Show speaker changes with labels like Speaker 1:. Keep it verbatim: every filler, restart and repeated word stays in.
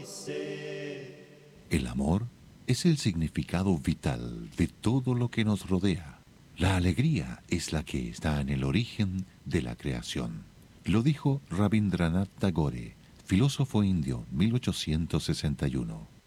Speaker 1: El amor es el significado vital de todo lo que nos rodea. La alegría es la que está en el origen de la creación. Lo dijo Rabindranath Tagore, filósofo indio, mil ochocientos sesenta y uno.